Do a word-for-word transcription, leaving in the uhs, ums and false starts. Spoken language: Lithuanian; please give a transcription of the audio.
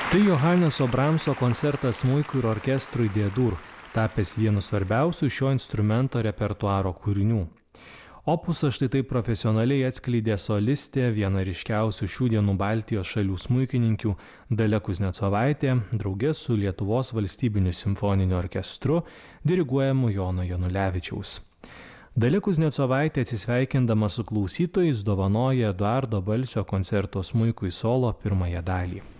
Tai Johanneso Brahmso koncertas smuikui ir orkestrui D-dur, tapęs vienu svarbiausių šio instrumento repertuaro kūrinių. Opusą štai taip profesionaliai atskleidė solistė, viena ryškiausių šių dienų Baltijos šalių smuikininkių Dalia Kuznecovaitė, drauge su Lietuvos valstybiniu simfoniniu orkestru, diriguojamu Jono Janulevičiaus. Dalia Kuznecovaitė atsisveikindama su klausytojais dovanoja Eduardo Balsio koncerto smuikui solo pirmąją dalį.